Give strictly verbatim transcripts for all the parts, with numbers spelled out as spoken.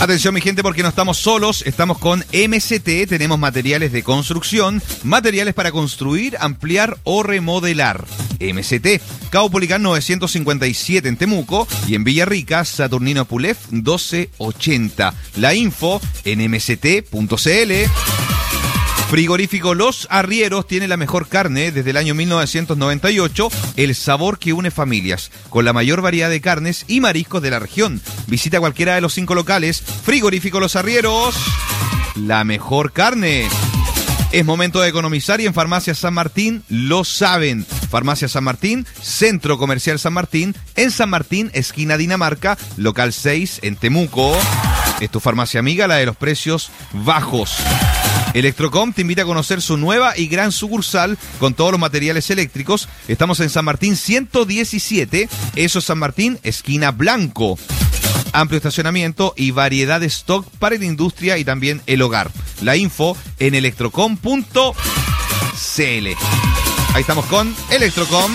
Atención mi gente, porque no estamos solos, estamos con M C T, tenemos materiales de construcción, materiales para construir, ampliar o remodelar. M C T, Caupolicán novecientos cincuenta y siete en Temuco y en Villarrica, Saturnino Pulef doce ochenta. La info en m c t punto c l. Frigorífico Los Arrieros tiene la mejor carne desde el año mil novecientos noventa y ocho, el sabor que une familias, con la mayor variedad de carnes y mariscos de la región. Visita cualquiera de los cinco locales. Frigorífico Los Arrieros, la mejor carne. Es momento de economizar y en Farmacia San Martín lo saben. Farmacia San Martín, Centro Comercial San Martín, en San Martín, esquina Dinamarca, local seis en Temuco. Es tu farmacia amiga, la de los precios bajos. Electrocom te invita a conocer su nueva y gran sucursal con todos los materiales eléctricos. Estamos en San Martín ciento diecisiete, eso es San Martín, esquina Blanco. Amplio estacionamiento y variedad de stock para la industria y también el hogar. La info en electrocom punto c l. Ahí estamos con Electrocom.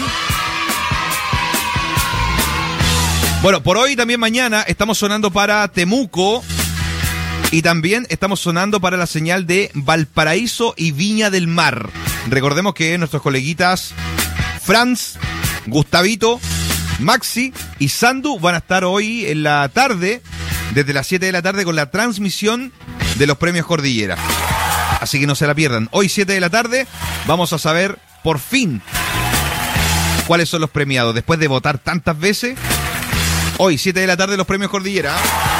Bueno, por hoy también mañana estamos sonando para Temuco. Y también estamos sonando para la señal de Valparaíso y Viña del Mar. Recordemos que nuestros coleguitas Franz, Gustavito, Maxi y Sandu van a estar hoy en la tarde, desde las siete de la tarde, con la transmisión de los premios Cordillera. Así que no se la pierdan. Hoy siete de la tarde vamos a saber por fin cuáles son los premiados. Después de votar tantas veces, hoy siete de la tarde los premios Cordillera.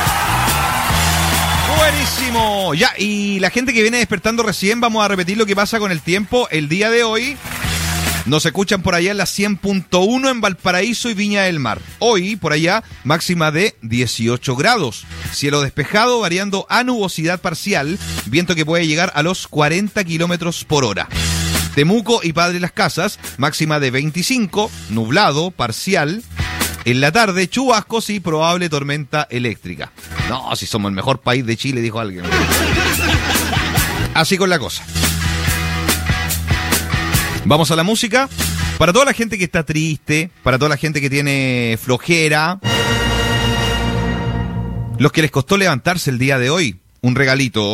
Buenísimo. Ya, y la gente que viene despertando recién, vamos a repetir lo que pasa con el tiempo el día de hoy. Nos escuchan por allá en la cien punto uno en Valparaíso y Viña del Mar. Hoy, por allá, máxima de dieciocho grados. Cielo despejado, variando a nubosidad parcial. Viento que puede llegar a los cuarenta kilómetros por hora. Temuco y Padre Las Casas, máxima de veinticinco, nublado, parcial. En la tarde, chubascos y probable tormenta eléctrica. No, si somos el mejor país de Chile, dijo alguien. Así con la cosa. Vamos a la música. Para toda la gente que está triste, para toda la gente que tiene flojera, los que les costó levantarse el día de hoy, un regalito.